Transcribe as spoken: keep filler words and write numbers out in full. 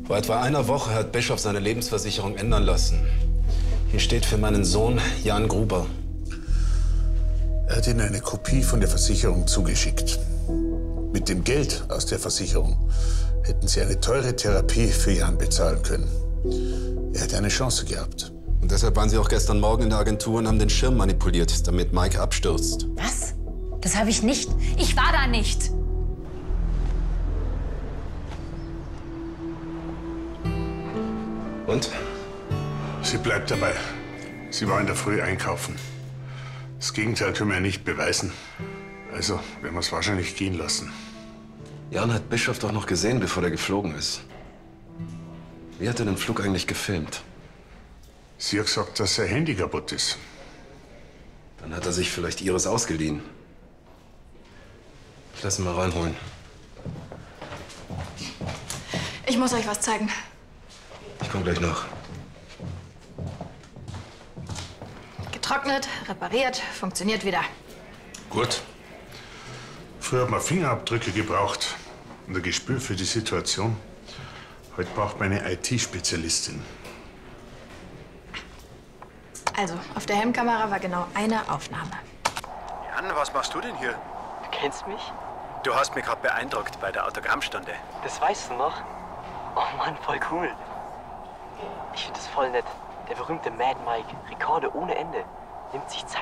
Vor etwa einer Woche hat Bischof seine Lebensversicherung ändern lassen. Hier steht für meinen Sohn Jan Gruber. Er hat Ihnen eine Kopie von der Versicherung zugeschickt. Mit dem Geld aus der Versicherung hätten Sie eine teure Therapie für Jan bezahlen können. Er hätte eine Chance gehabt. Und deshalb waren Sie auch gestern Morgen in der Agentur und haben den Schirm manipuliert, damit Mike abstürzt. Was? Das habe ich nicht. Ich war da nicht. Und? Sie bleibt dabei. Sie war in der Früh einkaufen. Das Gegenteil können wir ja nicht beweisen. Also werden wir es wahrscheinlich gehen lassen. Jan hat Bischof doch noch gesehen, bevor er geflogen ist. Wie hat er den Flug eigentlich gefilmt? Sie hat gesagt, dass sein Handy kaputt ist. Dann hat er sich vielleicht Ihres ausgeliehen. Ich lass ihn mal reinholen. Ich muss euch was zeigen. Ich komm gleich nach. Getrocknet, repariert, funktioniert wieder. Gut. Früher hat man Fingerabdrücke gebraucht und ein Gespür für die Situation. Heute braucht man eine I T-Spezialistin. Also, auf der Helmkamera war genau eine Aufnahme. Jan, was machst du denn hier? Du kennst mich? Du hast mich gerade beeindruckt bei der Autogrammstunde. Das weißt du noch? Oh Mann, voll cool. Ich finde das voll nett. Der berühmte Mad Mike. Rekorde ohne Ende. Nimmt sich Zeit.